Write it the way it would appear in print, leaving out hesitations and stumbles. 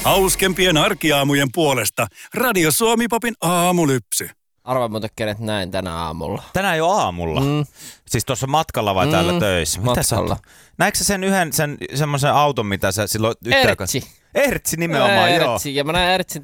Hauskempien arkiaamujen puolesta Radio Suomi-popin aamulypsy. Arvaa muuten, kenet näin tänä aamulla. Tänään jo aamulla? Siis tuossa matkalla vai täällä töissä? Matkalla. Näetkö sä semmoisen auton, mitä sä silloin... Ertsi. Ertsi nimenomaan, Ertsi. Ja mä näin Ertsin